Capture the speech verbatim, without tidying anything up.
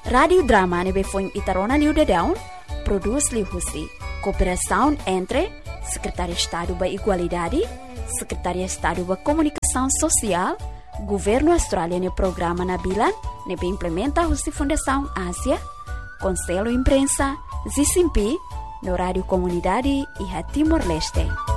Radio Drama nebe foi Itarona Liu Dadão, produz Liu Hussi. Cooperação entre Secretaria de Estado da Igualdade, Secretaria de Estado da Comunicação Social, Governo Australiano e Programa Nabila, nebe implementa a Fundação Ásia, Conselho Imprensa, Zicimpi, no Rádio Comunidade e a Timor-Leste.